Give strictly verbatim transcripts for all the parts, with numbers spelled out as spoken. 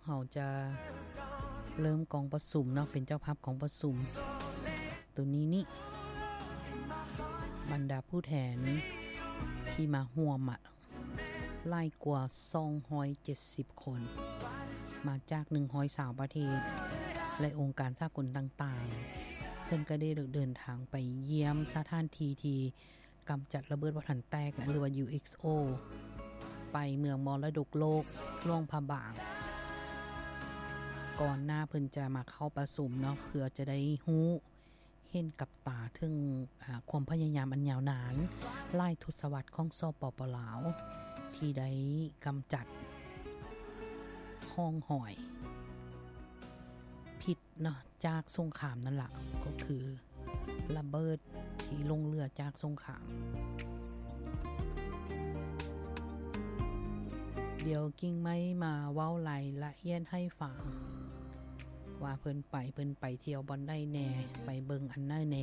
เราจะเริ่มกองประสุมเนาะเป็นเจ้าภาพของประสุมตัวนี้นี่บรรดาผู้แทนที่มาร่วมอ่ะไล่กว่าสองร้อยเจ็ดสิบคนมาจากหนึ่งร้อยสามประเทศและองค์การสากลต่างๆเพิ่นก็ได้เดินทางไปเยี่ยมสถานที่ที่กำจัดระเบิดวัตถุแตกหรือว่า ยู เอ็กซ์ โอ ไปเมืองมรดกโลกหลวงพระบางก่อนหน้าเพิ่นจะมาเข้าประชุมเนาะเพื่อจะได้ฮู้เห็นกับตาถึงความพยายามอันยาวนานหลายทศวรรษของสปป.ลาวที่ได้กำจัดห้องหอยผิดเนาะจากสงครามนั่นล่ะก็คือระเบิดที่ลงเรือจากสงครามเดี๋ยวกิ่งไม้มาเว้ารายละเอียดให้ฟังว่าเพิ่นไปเพิ่นไปเที่ยวบ่อนได้แน่ไปเบิ่งอันนั้นแน่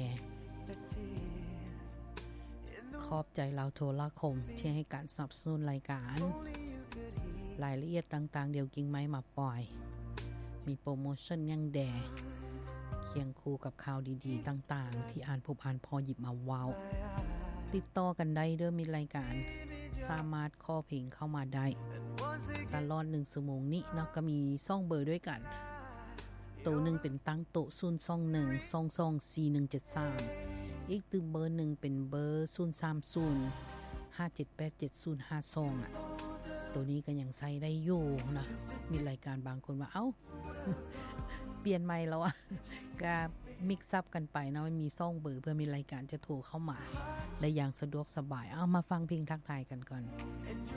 ขอบใจเราโทรคมที่ให้การสนับสนุนรายการรายละเอียดต่างๆเดี๋ยวกิ่งไม้มาปล่อยมีโปรโมชั่นยังแดเคียงคู่กับข่าวดีๆต่างๆที่อ่านพบอ่านพอหยิบมาว้าวติดต่อกันได้เด้อมีรายการสามารถขอเพลงเข้ามาได้ตลอดหนึ่งชั่วโมงนี้เนาะก็มีสองเบอร์ด้วยกันตัวหนึ่งเป็นตั้งโต๊ะศูนย์ สอง หนึ่ง สอง สอง สี่ หนึ่ง เจ็ด สามอีกตึงเบอร์หนึ่งเป็นเบอร์ศูนย์ สาม ศูนย์ ห้า เจ็ด แปด เจ็ด ศูนย์ ห้า สองอ่ะตัวนี้ก็ยังใช้ได้อยู่นะมีรายการบางคนว่าเอ้า เปลี่ยนใหม่แล้วอ่ะก็มิกซ์ซับกันไปนะมีสองเบอร์เพื่อมีรายการจะโทรเข้ามาได้อย่างสะดวกสบายเอามาฟังเพลงทักทายกันก่อน